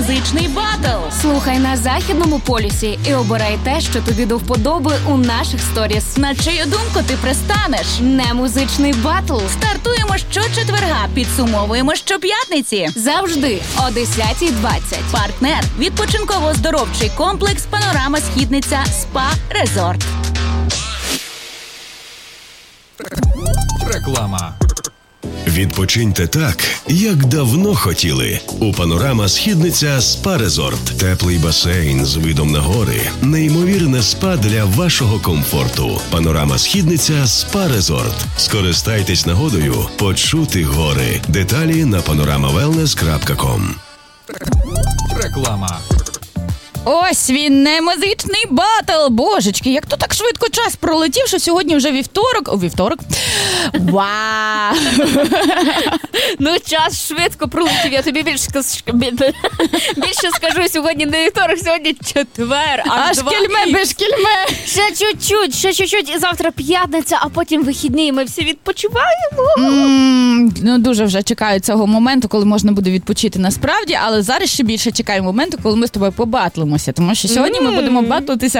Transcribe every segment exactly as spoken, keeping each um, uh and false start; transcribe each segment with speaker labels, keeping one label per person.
Speaker 1: Немузичний батл.
Speaker 2: Слухай на Західному полюсі і обирай те, що тобі до вподоби у наших сторіс.
Speaker 1: На чию думку ти пристанеш?
Speaker 2: Немузичний батл.
Speaker 1: Стартуємо щочетверга, підсумовуємо щоп'ятниці.
Speaker 2: Завжди о десята двадцять.
Speaker 1: Партнер – відпочинково-оздоровчий комплекс «Панорама Східниця Спа Резорт».
Speaker 3: Реклама.
Speaker 4: Відпочиньте так, як давно хотіли. У «Панорама Східниця Спа Резорт». Теплий басейн з видом на гори. Неймовірне спа для вашого комфорту. «Панорама Східниця Спа Резорт». Скористайтесь нагодою почути гори. Деталі на панорама велнес крапка ком.
Speaker 3: Реклама.
Speaker 5: Ось він, немузичний батл. Божечки, як то так швидко час пролетів, що сьогодні вже вівторок. О, вівторок. Вау!
Speaker 2: Ну, час швидко пролетів. Я тобі більше, більше скажу, сьогодні не вівторок, сьогодні четвер.
Speaker 5: Аж кільме, без кільме.
Speaker 2: Ще чуть-чуть, ще чуть-чуть. І завтра п'ятниця, а потім вихідні. І ми всі відпочиваємо.
Speaker 5: Mm, ну, дуже вже чекаю цього моменту, коли можна буде відпочити насправді. Але зараз ще більше чекаю моменту, коли ми з тобою побатлимо. Тому що сьогодні ми будемо батлитися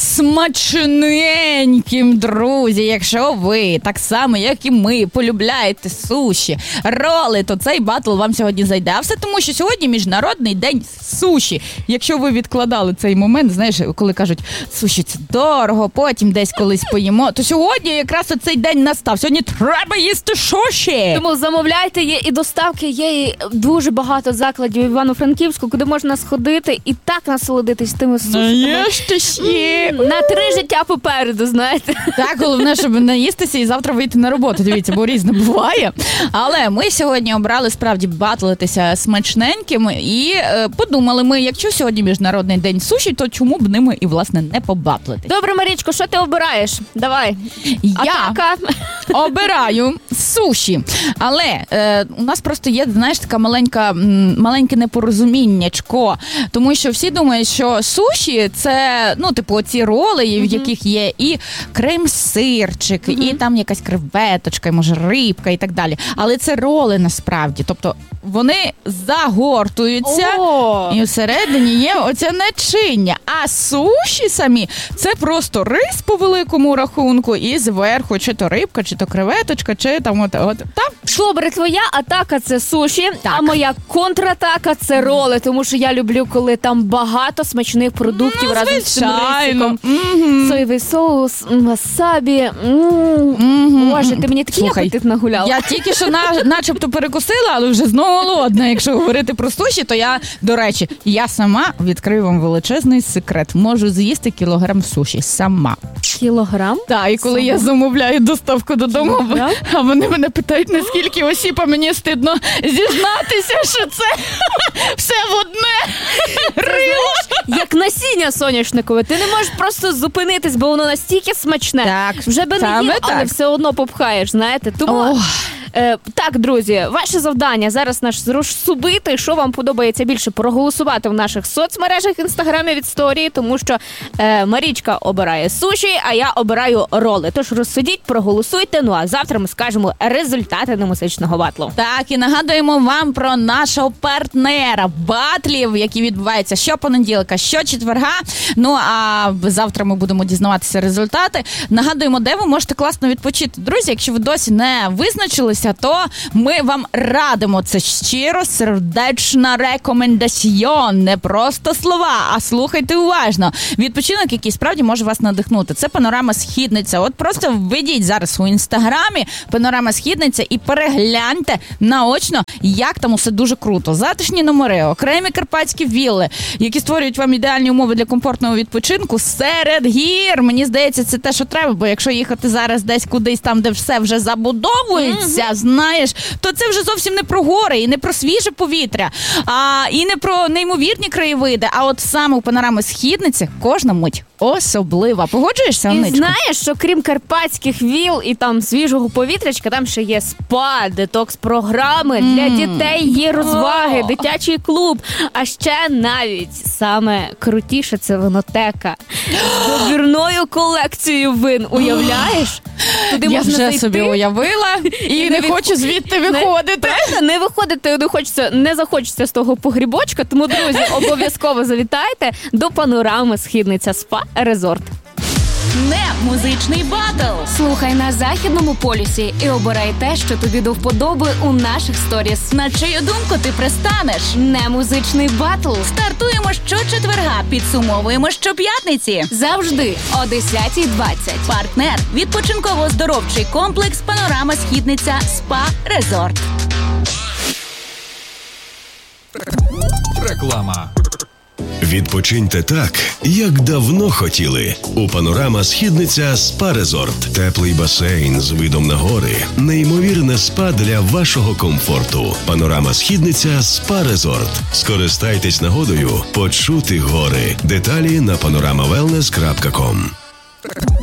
Speaker 5: смачненьким, друзі. Якщо ви, так само, як і ми, полюбляєте суші, роли, то цей батл вам сьогодні зайде. А все тому, що сьогодні Міжнародний день суші. Якщо ви відкладали цей момент, знаєш, коли кажуть, суші це дорого, потім десь колись поїмо, то сьогодні якраз оцей день настав. Сьогодні треба їсти суші.
Speaker 2: Тому замовляйте, є і доставки, є і дуже багато закладів в Івано-Франківську, куди можна сходити і так насолодитися тими сушиками.
Speaker 5: Є.
Speaker 2: На три життя попереду, знаєте.
Speaker 5: Так, головне, щоб наїстися і завтра вийти на роботу. Дивіться, бо різне буває. Але ми сьогодні обрали справді батлитися смачненьким і е, подумали ми, якщо сьогодні Міжнародний день суші, то чому б ними і, власне, не побатлитись?
Speaker 2: Добре, Марічко, що ти обираєш? Давай.
Speaker 5: Я
Speaker 2: Атака.
Speaker 5: обираю суші. Але е, у нас просто є, знаєш, така маленька, маленьке непорозуміннячко. Тому що всі думають, що суші це, ну, типу, ці роли, в яких є і крем-сирчик, mm-hmm. і там якась креветочка, і, може, рибка і так далі. Але це роли насправді. Тобто вони загортуються, oh. і всередині є оця начиння. А суші самі – це просто рис по великому рахунку і зверху чи то рибка, чи то креветочка, чи там от, от там.
Speaker 2: Добре, твоя атака – це суші,
Speaker 5: так.
Speaker 2: А моя контратака – це роли, тому що я люблю, коли там багато смачних продуктів
Speaker 5: ну,
Speaker 2: разом з цим рисиком.
Speaker 5: Mm-hmm.
Speaker 2: Соєвий соус, васабі. Mm-hmm. Боже, ти мені такий
Speaker 5: Слухай,
Speaker 2: апетит нагуляла.
Speaker 5: Я тільки що на, начебто перекусила, але вже знову голодна. Якщо говорити про суші, то я, до речі, я сама відкрию вам величезний секрет. Можу з'їсти кілограм суші сама.
Speaker 2: Кілограм?
Speaker 5: Так, і коли сама? Я замовляю доставку додому, кілограм? А вони мене питають, наскільки осіб, а мені стидно зізнатися, що це все в одне рило.
Speaker 2: Як насіння соняшникове. Ти не можеш просто зупинитись, бо воно настільки смачне.
Speaker 5: Так,
Speaker 2: вже би не їв, але все одно попхаєш, знаєте. Тому... Е, так, друзі, ваше завдання зараз наш розсудити, що вам подобається більше, проголосувати в наших соцмережах, інстаграмі від сторії, тому що е, Марічка обирає суші, а я обираю роли. Тож розсудіть, проголосуйте, ну а завтра ми скажемо результати немузичного батлу.
Speaker 5: Так, і нагадуємо вам про нашого партнера батлів, які відбуваються щопонеділка, щочетверга. Ну а завтра ми будемо дізнаватися результати. Нагадуємо, де ви можете класно відпочити. Друзі, якщо ви досі не визначились, то ми вам радимо. Це щиро сердечна рекомендаціон. Не просто слова, а слухайте уважно. Відпочинок, який справді може вас надихнути. Це Панорама Східниця. От просто введіть зараз у інстаграмі Панорама Східниця і перегляньте наочно, як там усе дуже круто. Затишні номери, окремі карпатські вілли, які створюють вам ідеальні умови для комфортного відпочинку серед гір. Мені здається, це те, що треба, бо якщо їхати зараз десь кудись там, де все вже забудовується, mm-hmm. знаєш, то це вже зовсім не про гори і не про свіже повітря, а і не про неймовірні краєвиди, а от саме у Панорами Східниці кожна мить особлива. Погоджуєшся, Анничко?
Speaker 2: І знаєш, що крім карпатських віл і там свіжого повітрячка, там ще є спа, детокс-програми mm. для дітей, є розваги, oh. дитячий клуб, а ще навіть саме крутіше це винотека з добірною колекцією вин. Уявляєш? Туди
Speaker 5: Я
Speaker 2: можна
Speaker 5: вже
Speaker 2: зайти.
Speaker 5: собі уявила і,
Speaker 2: І
Speaker 5: не
Speaker 2: не
Speaker 5: хочу звідти виходити.
Speaker 2: Правильно? Не виходити, не хочеться, не захочеться з того погрібочка, тому, друзі, обов'язково завітайте до панорами Східниця Спа Резорт.
Speaker 1: Не музичний батл.
Speaker 3: Слухай на Західному полюсі і обирай те, що тобі до вподоби у наших сторіс.
Speaker 1: На чию думку ти пристанеш?
Speaker 3: Не музичний батл.
Speaker 1: Стартуємо щочетверга, підсумовуємо щоп'ятниці.
Speaker 3: Завжди о десятій двадцять.
Speaker 1: Партнер – відпочинково-оздоровчий комплекс «Панорама Східниця Спа Резорт».
Speaker 6: Реклама.
Speaker 4: Відпочиньте так, як давно хотіли. У «Панорама Східниця Спа Резорт. Теплий басейн з видом на гори. Неймовірне спа для вашого комфорту. «Панорама Східниця Спа Резорт». Скористайтесь нагодою почути гори. Деталі на панорама велнес крапка ком.